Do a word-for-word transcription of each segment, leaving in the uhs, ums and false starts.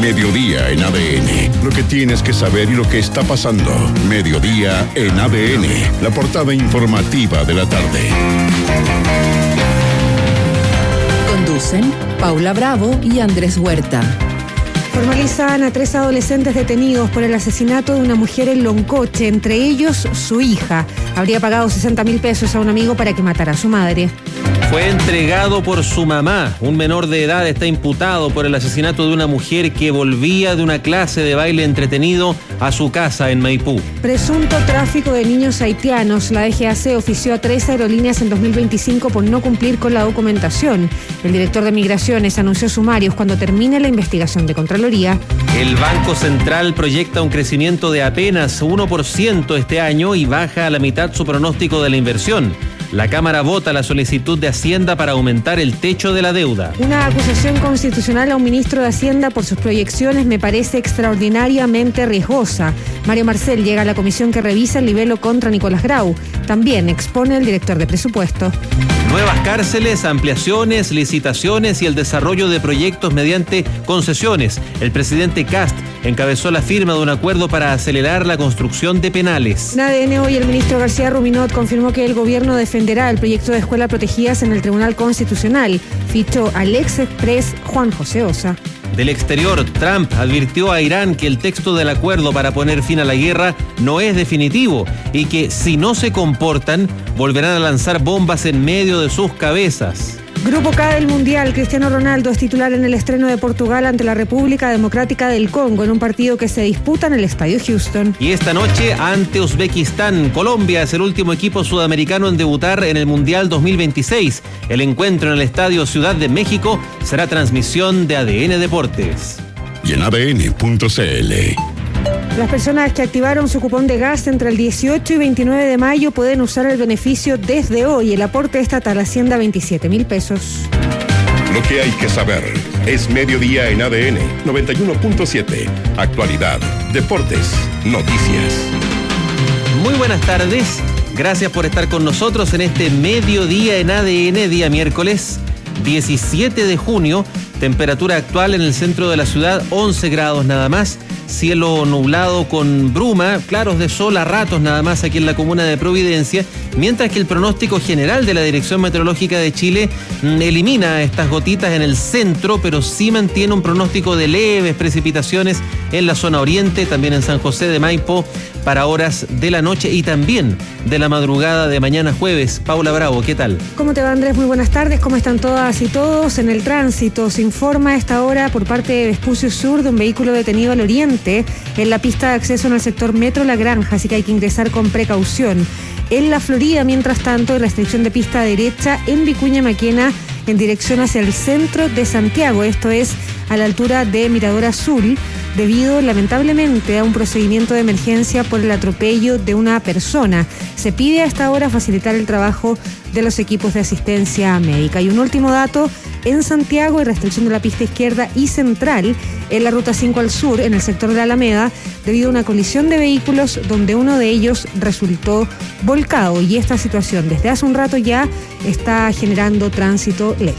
Mediodía en A D N. Lo que tienes que saber y lo que está pasando. Mediodía en A D N. La portada informativa de la tarde. Conducen Paula Bravo y Andrés Huerta. Formalizan a tres adolescentes detenidos por el asesinato de una mujer en Loncoche, entre ellos su hija. Habría pagado sesenta mil pesos a un amigo para que matara a su madre. Fue entregado por su mamá. Un menor de edad está imputado por el asesinato de una mujer que volvía de una clase de baile entretenido a su casa en Maipú. Presunto tráfico de niños haitianos. La D G A C ofició a tres aerolíneas en dos mil veinticinco por no cumplir con la documentación. El director de Migraciones anunció sumarios cuando termine la investigación de Contraloría. El Banco Central proyecta un crecimiento de apenas uno por ciento este año y baja a la mitad su pronóstico de la inversión. La Cámara vota la solicitud de Hacienda para aumentar el techo de la deuda. Una acusación constitucional a un ministro de Hacienda por sus proyecciones me parece extraordinariamente riesgosa. Mario Marcel llega a la comisión que revisa el libelo contra Nicolás Grau. También expone el director de presupuesto. Nuevas cárceles, ampliaciones, licitaciones y el desarrollo de proyectos mediante concesiones. El presidente Kast encabezó la firma de un acuerdo para acelerar la construcción de penales. En A D N hoy el ministro García Ruminot confirmó que el gobierno defenderá el proyecto de escuelas protegidas en el Tribunal Constitucional. Fichó al ex express Juan José Osa. Del exterior, Trump advirtió a Irán que el texto del acuerdo para poner fin a la guerra no es definitivo y que si no se comportan, volverán a lanzar bombas en medio de sus cabezas. Grupo K del Mundial, Cristiano Ronaldo es titular en el estreno de Portugal ante la República Democrática del Congo en un partido que se disputa en el Estadio Houston. Y esta noche ante Uzbekistán, Colombia es el último equipo sudamericano en debutar en el Mundial dos mil veintiséis. El encuentro en el Estadio Ciudad de México será transmisión de A D N Deportes. Y en A D N punto C L. Las personas que activaron su cupón de gas entre el dieciocho y veintinueve de mayo pueden usar el beneficio desde hoy. El aporte estatal asciende a veintisiete mil pesos. Lo que hay que saber es Mediodía en A D N noventa y uno punto siete. Actualidad, deportes, noticias. Muy buenas tardes. Gracias por estar con nosotros en este Mediodía en A D N, día miércoles diecisiete de junio. Temperatura actual en el centro de la ciudad, once grados nada más. Cielo nublado con bruma, claros de sol a ratos nada más aquí en la comuna de Providencia, mientras que el pronóstico general de la Dirección Meteorológica de Chile mm, elimina estas gotitas en el centro, pero sí mantiene un pronóstico de leves precipitaciones en la zona oriente, también en San José de Maipo, para horas de la noche y también de la madrugada de mañana jueves. Paula Bravo, ¿qué tal? ¿Cómo te va, Andrés? Muy buenas tardes. ¿Cómo están todas y todos? En el tránsito se informa a esta hora por parte de Vespucio Sur de un vehículo detenido al oriente en la pista de acceso en el sector Metro La Granja, así que hay que ingresar con precaución. En la Florida, mientras tanto, hay restricción de pista derecha en Vicuña Maquena en dirección hacia el centro de Santiago, esto es a la altura de Mirador Azul, debido lamentablemente a un procedimiento de emergencia por el atropello de una persona. Se pide a esta hora facilitar el trabajo de los equipos de asistencia médica. Y un último dato, en Santiago hay restricción de la pista izquierda y central en la ruta cinco al sur, en el sector de la Alameda, debido a una colisión de vehículos donde uno de ellos resultó volcado. Y esta situación desde hace un rato ya está generando tránsito lento.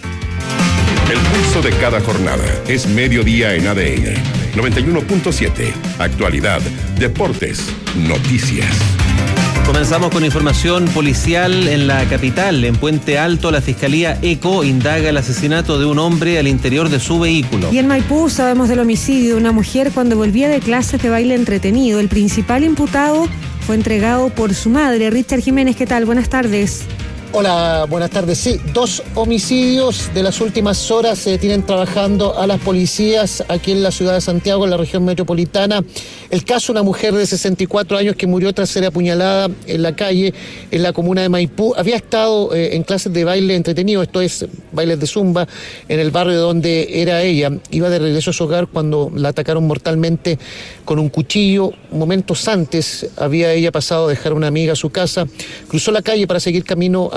El pulso de cada jornada es Mediodía en A D N noventa y uno punto siete. Actualidad, deportes, noticias. Comenzamos con información policial en la capital. En Puente Alto, la Fiscalía ECO indaga el asesinato de un hombre al interior de su vehículo. Y en Maipú sabemos del homicidio de una mujer cuando volvía de clases de baile entretenido. El principal imputado fue entregado por su madre. Richard Jiménez, ¿qué tal? Buenas tardes. Hola, buenas tardes. Sí, dos homicidios de las últimas horas se tienen trabajando a las policías aquí en la ciudad de Santiago, en la región metropolitana. El caso de una mujer de sesenta y cuatro años que murió tras ser apuñalada en la calle, en la comuna de Maipú. Había estado eh, en clases de baile entretenido, esto es, bailes de zumba, en el barrio donde era ella. Iba de regreso a su hogar cuando la atacaron mortalmente con un cuchillo. Momentos antes había ella pasado a dejar a una amiga a su casa, cruzó la calle para seguir camino a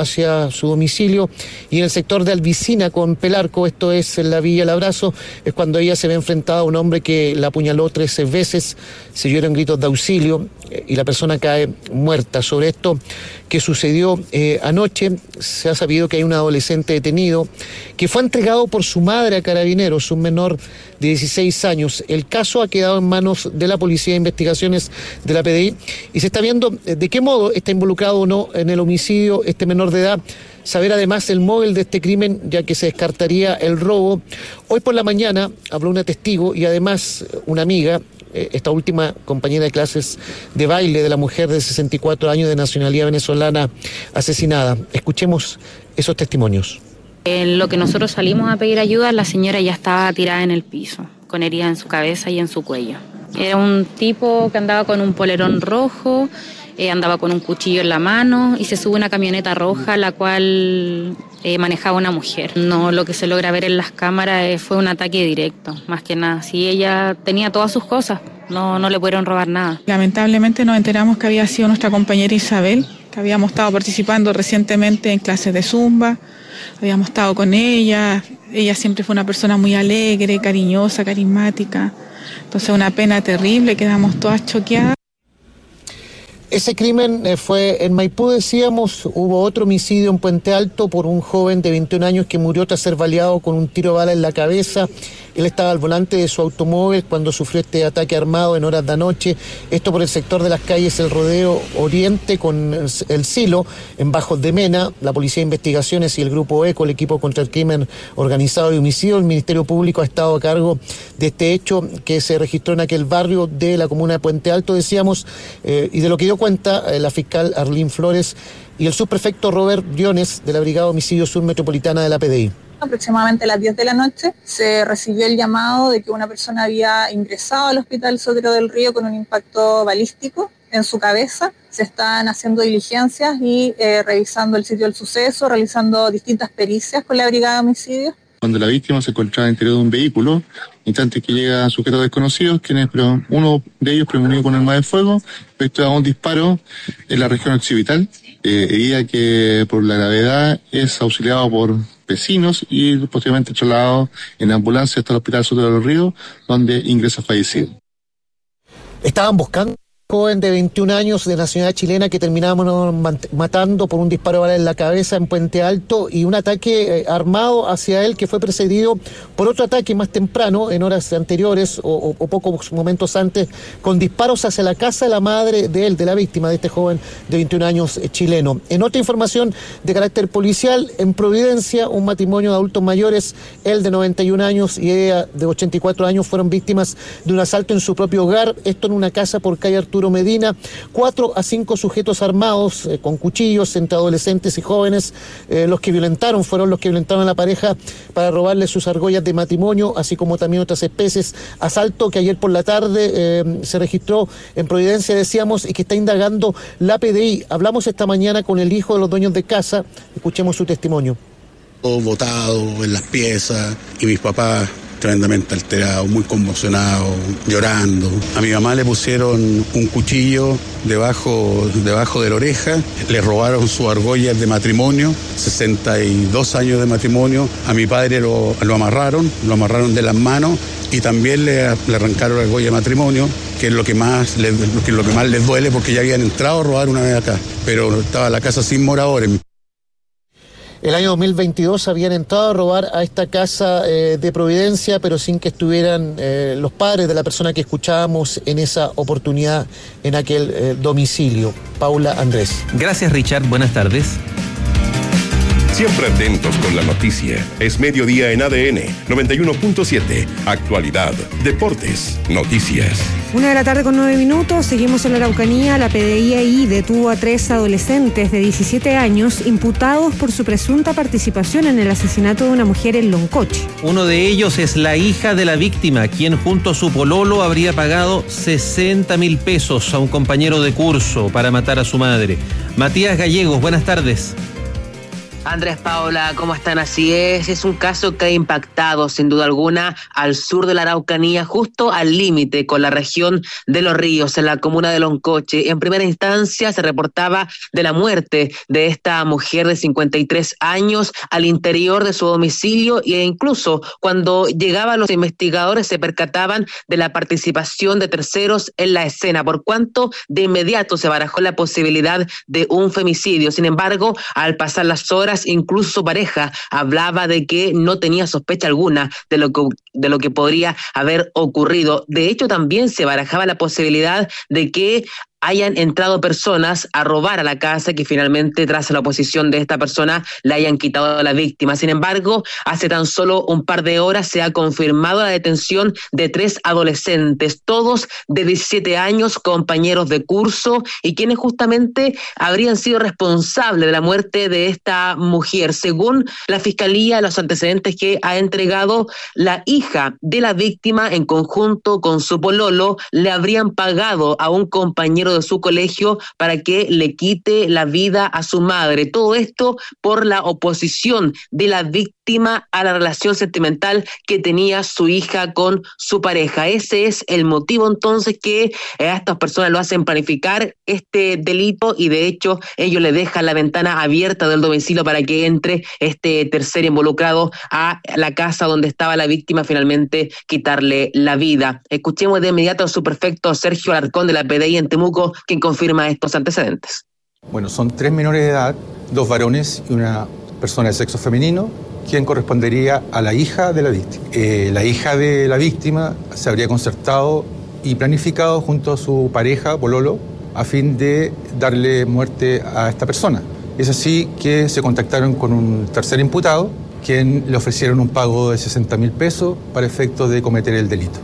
hacia su domicilio, y en el sector de Alvicina con Pelarco, esto es en la Villa El Abrazo, es cuando ella se ve enfrentada a un hombre que la apuñaló trece veces, se oyeron gritos de auxilio y la persona cae muerta. Sobre esto que sucedió eh, anoche, se ha sabido que hay un adolescente detenido que fue entregado por su madre a Carabineros, un menor de dieciséis años. El caso ha quedado en manos de la Policía de Investigaciones de la P D I y se está viendo de qué modo está involucrado o no en el homicidio este menor de edad. Saber además el móvil de este crimen, ya que se descartaría el robo. Hoy por la mañana habló una testigo y además una amiga, esta última compañera de clases de baile de la mujer de sesenta y cuatro años de nacionalidad venezolana asesinada. Escuchemos esos testimonios. En lo que nosotros salimos a pedir ayuda, la señora ya estaba tirada en el piso, con heridas en su cabeza y en su cuello. Era un tipo que andaba con un polerón rojo, eh, andaba con un cuchillo en la mano y se sube una camioneta roja, la cual eh, manejaba una mujer. No, lo que se logra ver en las cámaras eh, fue un ataque directo, más que nada. Sí, ella tenía todas sus cosas, no, no le pudieron robar nada. Lamentablemente nos enteramos que había sido nuestra compañera Isabel, que habíamos estado participando recientemente en clases de Zumba, habíamos estado con ella, ella siempre fue una persona muy alegre, cariñosa, carismática. Entonces una pena terrible, quedamos todas choqueadas. Ese crimen fue en Maipú, decíamos. Hubo otro homicidio en Puente Alto por un joven de veintiún años que murió tras ser baleado con un tiro de bala en la cabeza. Él estaba al volante de su automóvil cuando sufrió este ataque armado en horas de anoche. Esto por el sector de las calles El Rodeo Oriente con el Silo, en Bajos de Mena. La Policía de Investigaciones y el Grupo ECO, el equipo contra el crimen organizado y homicidio, el Ministerio Público ha estado a cargo de este hecho que se registró en aquel barrio de la comuna de Puente Alto, decíamos, eh, y de lo que dio cuenta eh, la fiscal Arlín Flores y el subprefecto Robert Briones de la Brigada Homicidio Sur Metropolitana de la P D I. Aproximadamente a las diez de la noche se recibió el llamado de que una persona había ingresado al Hospital Sotero del Río con un impacto balístico en su cabeza. Se están haciendo diligencias y eh, revisando el sitio del suceso, realizando distintas pericias con la Brigada de Homicidios. Cuando la víctima se encontraba al interior de un vehículo, instantes que llegan sujetos desconocidos, quienes, pero uno de ellos prevenido con arma de fuego, respecto a un disparo en la región occipital, eh, herida que por la gravedad es auxiliado por vecinos y posteriormente trasladado en ambulancia hasta el Hospital Sotero del Río, donde ingresa fallecido. Estaban buscando joven de veintiún años de nacionalidad chilena que terminamos matando por un disparo de bala en la cabeza en Puente Alto y un ataque eh, armado hacia él que fue precedido por otro ataque más temprano, en horas anteriores o, o, o pocos momentos antes, con disparos hacia la casa de la madre de él, de la víctima, de este joven de veintiún años eh, chileno. En otra información de carácter policial, en Providencia, un matrimonio de adultos mayores, él de noventa y un años y ella de ochenta y cuatro años, fueron víctimas de un asalto en su propio hogar, esto en una casa por calle Arturo Medina. Cuatro a cinco sujetos armados eh, con cuchillos entre adolescentes y jóvenes, eh, los que violentaron, fueron los que violentaron a la pareja para robarle sus argollas de matrimonio, así como también otras especies. Asalto que ayer por la tarde eh, se registró en Providencia, decíamos, y que está indagando la P D I. Hablamos esta mañana con el hijo de los dueños de casa, escuchemos su testimonio. Botado en las piezas y mis papás tremendamente alterados, muy conmocionados, llorando. A mi mamá le pusieron un cuchillo debajo, debajo de la oreja, le robaron sus argollas de matrimonio, sesenta y dos años de matrimonio. A mi padre lo, lo amarraron, lo amarraron de las manos y también le, le arrancaron la argolla de matrimonio, que es lo que más les, que es lo que más les duele porque ya habían entrado a robar una vez acá, pero estaba la casa sin moradores. El año dos mil veintidós habían entrado a robar a esta casa eh, de Providencia, pero sin que estuvieran eh, los padres de la persona que escuchábamos en esa oportunidad, en aquel eh, domicilio. Paula Andrés. Gracias, Richard. Buenas tardes. Siempre atentos con la noticia. Es mediodía en A D N noventa y uno punto siete. Actualidad, deportes, noticias. Una de la tarde con nueve minutos. Seguimos en la Araucanía. La P D I detuvo a tres adolescentes de diecisiete años imputados por su presunta participación en el asesinato de una mujer en Loncoche. Uno de ellos es la hija de la víctima, quien junto a su pololo habría pagado sesenta mil pesos a un compañero de curso para matar a su madre. Matías Gallegos, buenas tardes. Andrés, Paula, ¿cómo están? Así es, es un caso que ha impactado sin duda alguna al sur de la Araucanía, justo al límite con la región de Los Ríos, en la comuna de Loncoche. En primera instancia se reportaba de la muerte de esta mujer de cincuenta y tres años al interior de su domicilio e incluso cuando llegaban los investigadores se percataban de la participación de terceros en la escena, por cuanto de inmediato se barajó la posibilidad de un femicidio. Sin embargo, al pasar las horas, incluso su pareja hablaba de que no tenía sospecha alguna de lo que, de lo que podría haber ocurrido. De hecho, también se barajaba la posibilidad de que hayan entrado personas a robar a la casa que finalmente, tras la oposición de esta persona, le hayan quitado a la víctima. Sin embargo, hace tan solo un par de horas se ha confirmado la detención de tres adolescentes, todos de diecisiete años, compañeros de curso, y quienes justamente habrían sido responsables de la muerte de esta mujer. Según la Fiscalía, los antecedentes que ha entregado, la hija de la víctima, en conjunto con su pololo, le habrían pagado a un compañero de su colegio para que le quite la vida a su madre. Todo esto por la oposición de la víctima a la relación sentimental que tenía su hija con su pareja. Ese es el motivo entonces que a estas personas lo hacen planificar este delito y de hecho ellos le dejan la ventana abierta del domicilio para que entre este tercer involucrado a la casa donde estaba la víctima, finalmente quitarle la vida. Escuchemos de inmediato al subprefecto Sergio Alarcón de la P D I en Temuco, quien confirma estos antecedentes. Bueno, son tres menores de edad, dos varones y una persona de sexo femenino, quien correspondería a la hija de la víctima. Eh, la hija de la víctima se habría concertado y planificado junto a su pareja, pololo, a fin de darle muerte a esta persona. Es así que se contactaron con un tercer imputado, quien le ofrecieron un pago de sesenta mil pesos para efectos de cometer el delito.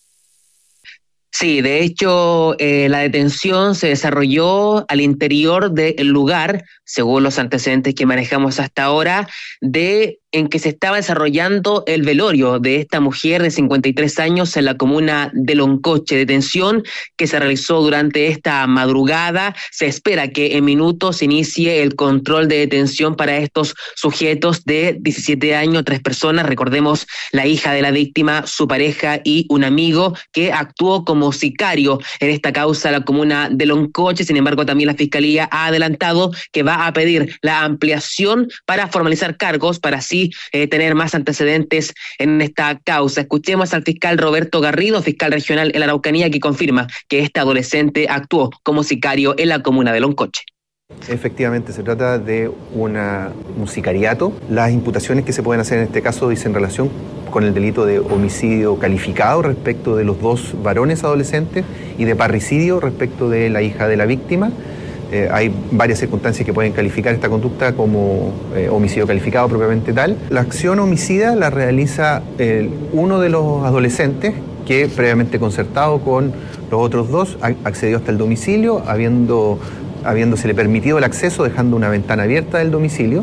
Sí, de hecho, eh, la detención se desarrolló al interior del lugar, según los antecedentes que manejamos hasta ahora, de en que se estaba desarrollando el velorio de esta mujer de cincuenta y tres años en la comuna de Loncoche. Detención que se realizó durante esta madrugada. Se espera que en minutos inicie el control de detención para estos sujetos de diecisiete años, tres personas. Recordemos, la hija de la víctima, su pareja y un amigo que actuó como sicario en esta causa en la comuna de Loncoche. Sin embargo, también la Fiscalía ha adelantado que va a pedir la ampliación para formalizar cargos, para así Eh, tener más antecedentes en esta causa. Escuchemos al fiscal Roberto Garrido, fiscal regional en la Araucanía, que confirma que este adolescente actuó como sicario en la comuna de Loncoche. Efectivamente, se trata de una, un sicariato. Las imputaciones que se pueden hacer en este caso dicen relación con el delito de homicidio calificado respecto de los dos varones adolescentes y de parricidio respecto de la hija de la víctima. Eh, hay varias circunstancias que pueden calificar esta conducta como eh, homicidio calificado propiamente tal. La acción homicida la realiza eh, uno de los adolescentes que, previamente concertado con los otros dos, accedió hasta el domicilio, habiendo, habiéndosele permitido el acceso, dejando una ventana abierta del domicilio.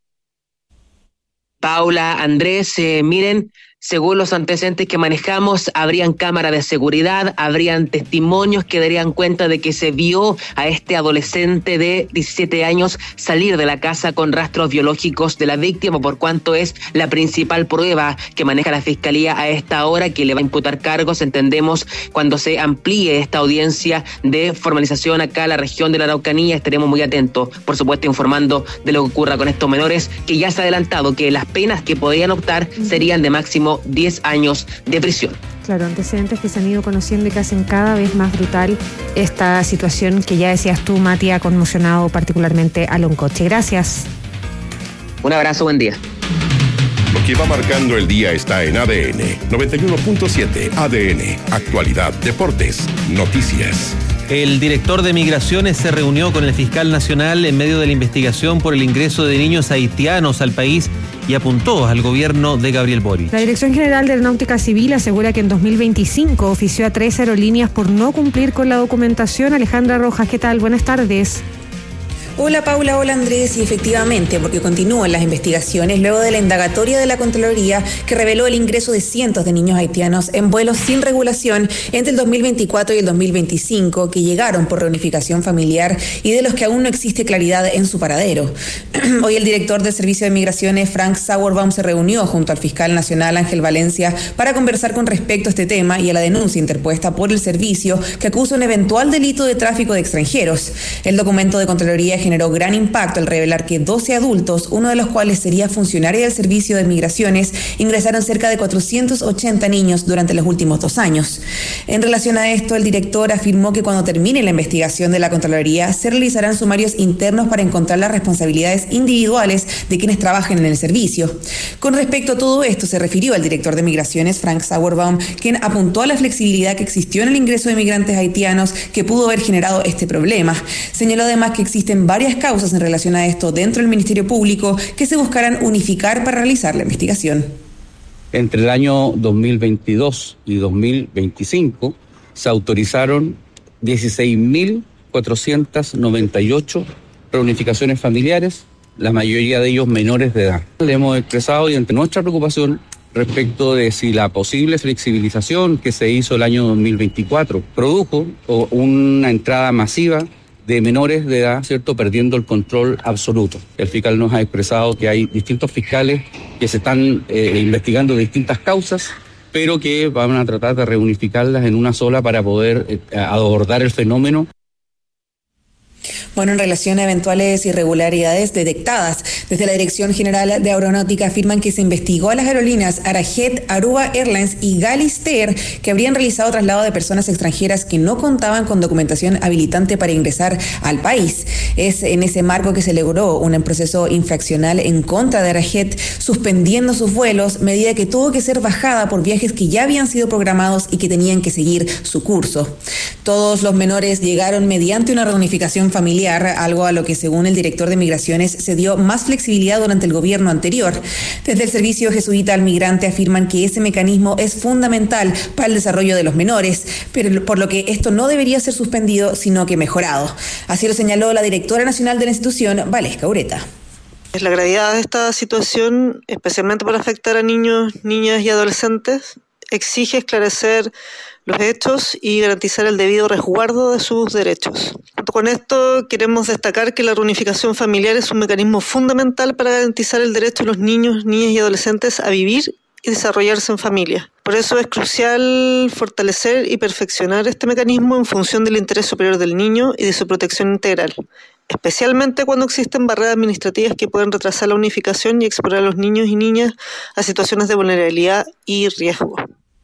Paula, Andrés, eh, miren, según los antecedentes que manejamos, habrían cámaras de seguridad, habrían testimonios que darían cuenta de que se vio a este adolescente de diecisiete años salir de la casa con rastros biológicos de la víctima, por cuanto es la principal prueba que maneja la Fiscalía a esta hora, que le va a imputar cargos, entendemos, cuando se amplíe esta audiencia de formalización acá en la región de la Araucanía. Estaremos muy atentos, por supuesto, informando de lo que ocurra con estos menores, que ya se ha adelantado que las penas que podrían optar serían de máximo diez años de prisión. Claro, antecedentes que se han ido conociendo y que hacen cada vez más brutal esta situación que ya decías tú, Mati, ha conmocionado particularmente a Loncoche. Gracias. Un abrazo, buen día. Lo que va marcando el día está en A D N noventa y uno punto siete. A D N, actualidad, deportes, noticias. El director de Migraciones se reunió con el fiscal nacional en medio de la investigación por el ingreso de niños haitianos al país y apuntó al gobierno de Gabriel Boric. La Dirección General de Aeronáutica Civil asegura que en dos mil veinticinco ofició a tres aerolíneas por no cumplir con la documentación. Alejandra Rojas, ¿qué tal? Buenas tardes. Hola Paula, hola Andrés, y efectivamente, porque continúan las investigaciones luego de la indagatoria de la Contraloría que reveló el ingreso de cientos de niños haitianos en vuelos sin regulación entre el dos mil veinticuatro y el dos mil veinticinco que llegaron por reunificación familiar y de los que aún no existe claridad en su paradero. Hoy el director del Servicio de Migraciones, Frank Sauerbaum, se reunió junto al fiscal nacional Ángel Valencia para conversar con respecto a este tema y a la denuncia interpuesta por el servicio que acusa un eventual delito de tráfico de extranjeros. El documento de Contraloría generó gran impacto al revelar que doce adultos, uno de los cuales sería funcionario del Servicio de Migraciones, ingresaron cerca de cuatrocientos ochenta niños durante los últimos dos años. En relación a esto, el director afirmó que cuando termine la investigación de la Contraloría se realizarán sumarios internos para encontrar las responsabilidades individuales de quienes trabajen en el servicio. Con respecto a todo esto, se refirió al director de Migraciones, Frank Sauerbaum, quien apuntó a la flexibilidad que existió en el ingreso de migrantes haitianos que pudo haber generado este problema. Señaló además que existen varias causas en relación a esto dentro del Ministerio Público que se buscarán unificar para realizar la investigación. Entre el año dos mil veintidós y dos mil veinticinco se autorizaron dieciséis mil cuatrocientas noventa y ocho reunificaciones familiares, la mayoría de ellos menores de edad. Le hemos expresado y entre nuestra preocupación respecto de si la posible flexibilización que se hizo el año dos mil veinticuatro produjo una entrada masiva de menores de edad, ¿cierto?, perdiendo el control absoluto. El fiscal nos ha expresado que hay distintos fiscales que se están eh, investigando distintas causas, pero que van a tratar de reunificarlas en una sola para poder eh, abordar el fenómeno. Bueno, en relación a eventuales irregularidades detectadas, desde la Dirección General de Aeronáutica afirman que se investigó a las aerolíneas Arajet, Aruba Airlines y Galister que habrían realizado traslado de personas extranjeras que no contaban con documentación habilitante para ingresar al país. Es en ese marco que se logró un proceso infraccional en contra de Arajet, suspendiendo sus vuelos, medida que tuvo que ser bajada por viajes que ya habían sido programados y que tenían que seguir su curso. Todos los menores llegaron mediante una reunificación familiar, algo a lo que según el director de Migraciones se dio más flexibilidad durante el gobierno anterior. Desde el Servicio Jesuita al Migrante afirman que ese mecanismo es fundamental para el desarrollo de los menores, pero por lo que esto no debería ser suspendido, sino que mejorado. Así lo señaló la directora nacional de la institución, Valesca Ureta. La gravedad de esta situación, especialmente por afectar a niños, niñas y adolescentes, exige esclarecer los hechos y garantizar el debido resguardo de sus derechos. Junto con esto, queremos destacar que la reunificación familiar es un mecanismo fundamental para garantizar el derecho de los niños, niñas y adolescentes a vivir y desarrollarse en familia. Por eso es crucial fortalecer y perfeccionar este mecanismo en función del interés superior del niño y de su protección integral, especialmente cuando existen barreras administrativas que pueden retrasar la unificación y exponer a los niños y niñas a situaciones de vulnerabilidad y riesgo.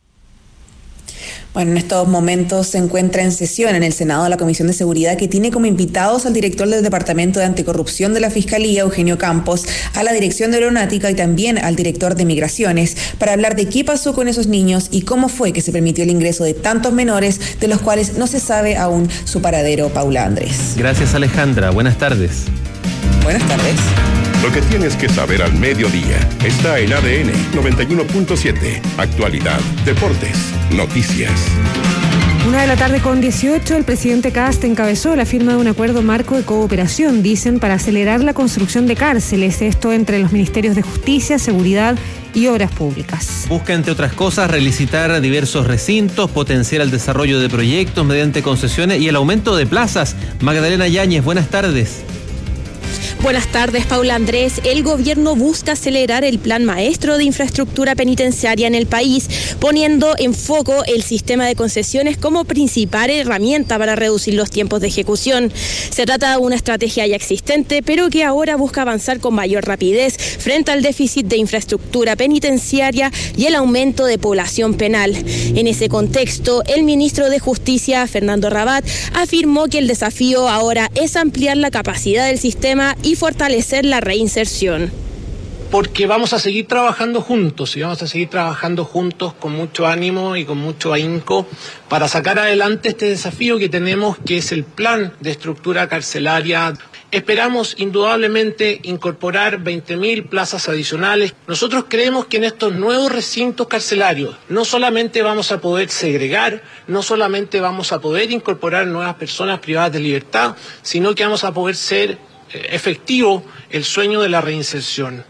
Bueno, en estos momentos se encuentra en sesión en el Senado la Comisión de Seguridad, que tiene como invitados al director del Departamento de Anticorrupción de la Fiscalía, Eugenio Campos, a la Dirección de Aeronáutica y también al director de Migraciones, para hablar de qué pasó con esos niños y cómo fue que se permitió el ingreso de tantos menores, de los cuales no se sabe aún su paradero. Paula Andrés. Gracias, Alejandra. Buenas tardes. Buenas tardes. Lo que tienes que saber al mediodía está en A D N noventa y uno punto siete. Actualidad, deportes, noticias. Una de la tarde con dieciocho, el presidente Kast encabezó la firma de un acuerdo marco de cooperación, dicen, para acelerar la construcción de cárceles, esto entre los ministerios de Justicia, Seguridad y Obras Públicas. Busca, entre otras cosas, relicitar diversos recintos, potenciar el desarrollo de proyectos mediante concesiones y el aumento de plazas. Magdalena Yáñez, buenas tardes. Buenas tardes, Paula Andrés. El gobierno busca acelerar el plan maestro de infraestructura penitenciaria en el país, poniendo en foco el sistema de concesiones como principal herramienta para reducir los tiempos de ejecución. Se trata de una estrategia ya existente, pero que ahora busca avanzar con mayor rapidez frente al déficit de infraestructura penitenciaria y el aumento de población penal. En ese contexto, el ministro de Justicia, Fernando Rabat, afirmó que el desafío ahora es ampliar la capacidad del sistema y fortalecer la reinserción. Porque vamos a seguir trabajando juntos y vamos a seguir trabajando juntos con mucho ánimo y con mucho ahínco para sacar adelante este desafío que tenemos, que es el plan de estructura carcelaria. Esperamos indudablemente incorporar veinte mil plazas adicionales. Nosotros creemos que en estos nuevos recintos carcelarios no solamente vamos a poder segregar, no solamente vamos a poder incorporar nuevas personas privadas de libertad, sino que vamos a poder ser efectivo el sueño de la reinserción.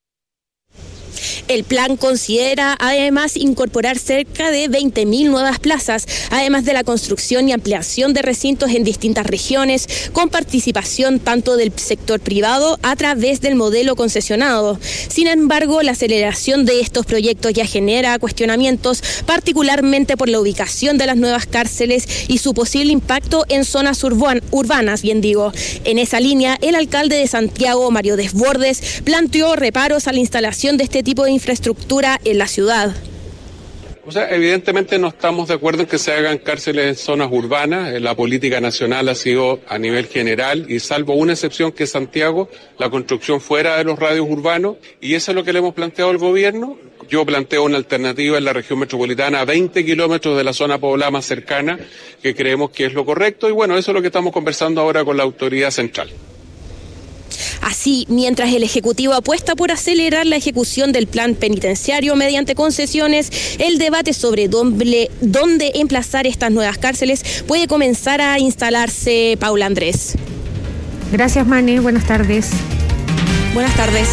El plan considera además incorporar cerca de veinte mil nuevas plazas, además de la construcción y ampliación de recintos en distintas regiones, con participación tanto del sector privado a través del modelo concesionado. Sin embargo, la aceleración de estos proyectos ya genera cuestionamientos, particularmente por la ubicación de las nuevas cárceles y su posible impacto en zonas urban, urbanas, bien digo. En esa línea, el alcalde de Santiago, Mario Desbordes, planteó reparos a la instalación de este tipo de infraestructura en la ciudad. O sea, evidentemente no estamos de acuerdo en que se hagan cárceles en zonas urbanas. La política nacional ha sido a nivel general y salvo una excepción que es Santiago, la construcción fuera de los radios urbanos, y eso es lo que le hemos planteado al gobierno. Yo planteo una alternativa en la región metropolitana a veinte kilómetros de la zona poblada más cercana, que creemos que es lo correcto, y bueno, eso es lo que estamos conversando ahora con la autoridad central. Así, mientras el Ejecutivo apuesta por acelerar la ejecución del plan penitenciario mediante concesiones, el debate sobre dónde, dónde emplazar estas nuevas cárceles puede comenzar a instalarse. Paula Andrés. Gracias, Mane. Buenas tardes. Buenas tardes.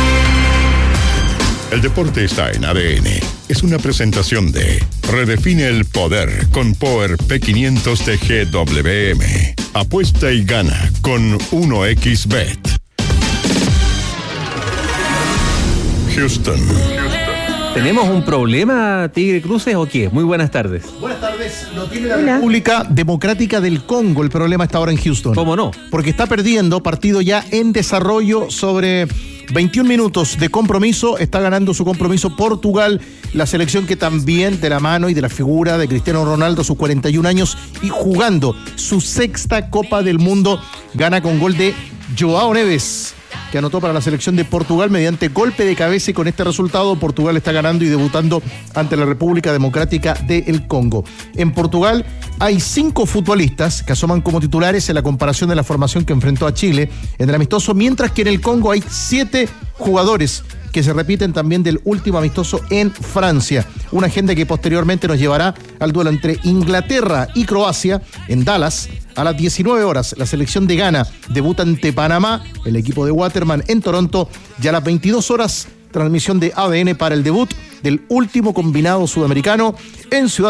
El deporte está en A D N. Es una presentación de Redefine el poder con Power P quinientos de G W M. Apuesta y gana con uno equis bet. Houston. ¿Tenemos un problema, Tigre Cruces, o qué? Muy buenas tardes. Buenas tardes. Lo tiene la Hola. República Democrática del Congo. El problema está ahora en Houston. ¿Cómo no? Porque está perdiendo, partido ya en desarrollo sobre veintiún minutos de compromiso. Está ganando su compromiso Portugal, la selección que también de la mano y de la figura de Cristiano Ronaldo, sus cuarenta y un años, y jugando su sexta Copa del Mundo, gana con gol de Joao Neves, que anotó para la selección de Portugal mediante golpe de cabeza, y con este resultado Portugal está ganando y debutando ante la República Democrática del Congo. En Portugal hay cinco futbolistas que asoman como titulares en la comparación de la formación que enfrentó a Chile en el amistoso, mientras que en el Congo hay siete jugadores que se repiten también del último amistoso en Francia. Una agenda que posteriormente nos llevará al duelo entre Inglaterra y Croacia en Dallas. A las diecinueve horas, la selección de Ghana debuta ante Panamá, el equipo de Waterman en Toronto. Ya a las veintidós horas, transmisión de A D N para el debut del último combinado sudamericano en Ciudad